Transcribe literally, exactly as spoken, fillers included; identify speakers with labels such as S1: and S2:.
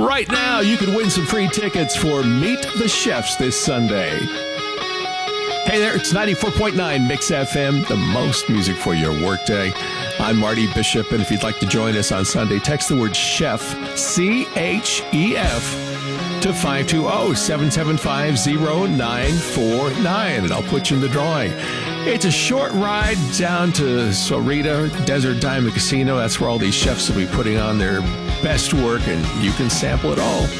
S1: Right now, you can win some free tickets for Meet the Chefs this Sunday. Hey there, it's ninety-four point nine Mix F M, the most music for your workday. I'm Marty Bishop, and if you'd like to join us on Sunday, text the word CHEF, C H E F, to five two zero, seven seven five, zero nine four nine, and I'll put you in the drawing. It's a short ride down to Sorita Desert Diamond Casino. That's where all these chefs will be putting on their best work, and you can sample it all.